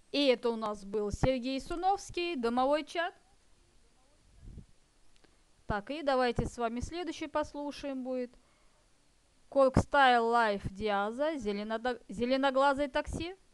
И это у нас был Сергей Суновский, «Домовой чат». Так, и давайте с вами следующий послушаем будет. Корк Стайл Лайф Диаза, зеленоглазое такси.